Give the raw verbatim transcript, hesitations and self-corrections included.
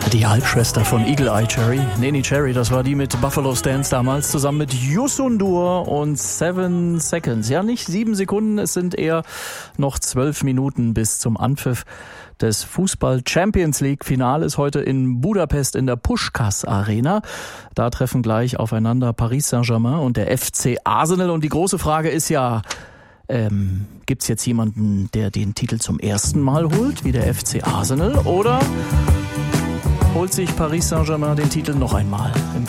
Die Halbschwester von Eagle Eye Cherry, Neneh Cherry, das war die mit Buffalo Stance damals, zusammen mit Youssou N'Dour und Seven Seconds. Ja, nicht sieben Sekunden, es sind eher noch zwölf Minuten bis zum Anpfiff des Fußball-Champions-League-Finales heute in Budapest in der Puskás Arena. Da treffen gleich aufeinander Paris Saint-Germain und der F C Arsenal. Und die große Frage ist ja, ähm, gibt's jetzt jemanden, der den Titel zum ersten Mal holt, wie der F C Arsenal, oder holt sich Paris Saint-Germain den Titel noch einmal im